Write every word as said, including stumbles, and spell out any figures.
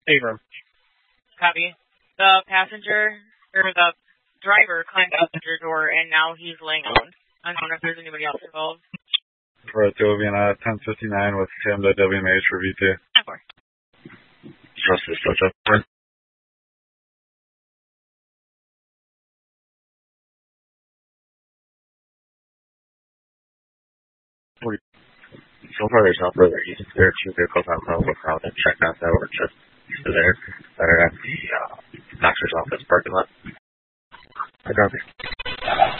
Abram. Copy. The passenger, or the driver climbed out the door, and now he's laying on. I don't know if there's anybody else involved. For Jovian, uh, ten fifty-nine with Tim to W M H for V two. ten four. Trust is such a friend. So far, there's no further use. There are two vehicles on the crowd and check out that were just there that are at the uh, doctor's office parking lot. I got it.